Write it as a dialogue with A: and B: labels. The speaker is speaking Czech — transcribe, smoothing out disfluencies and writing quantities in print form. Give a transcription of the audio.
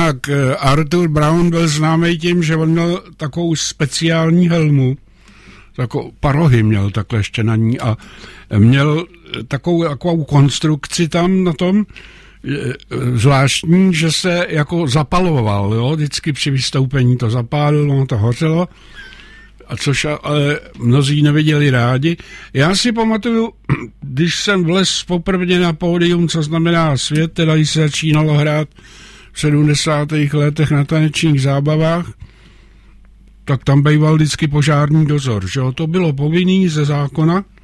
A: Jinak Arthur Brown byl známý tím, že on měl takovou speciální helmu, takovou parohy měl takhle ještě na ní a měl takovou konstrukci tam na tom, zvláštní, že se jako zapaloval, jo? Vždycky při vystoupení to zapálilo, ono to hořelo, a což ale mnozí neviděli rádi. Já si pamatuju, když jsem vlez poprvé na pódium, co znamená svět, teda když se začínalo hrát v 70. letech na tanečních zábavách, tak tam býval vždycky požární dozor, že jo? To bylo povinný ze zákona,